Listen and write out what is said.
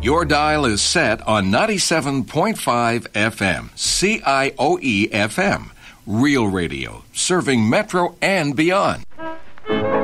Your dial is set on 97.5 FM, CIOE FM. Real radio, serving Metro and beyond.